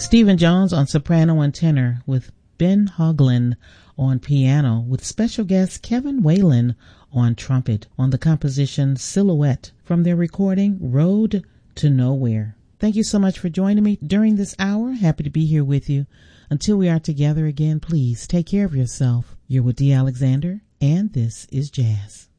Stephen Jones on soprano and tenor, with Ben Hoagland on piano, with special guest Kevin Whalen on trumpet, on the composition Silhouette from their recording Road to Nowhere. Thank you so much for joining me during this hour. Happy to be here with you. Until we are together again, please take care of yourself. You're with Dee Alexander, and this is Jazz.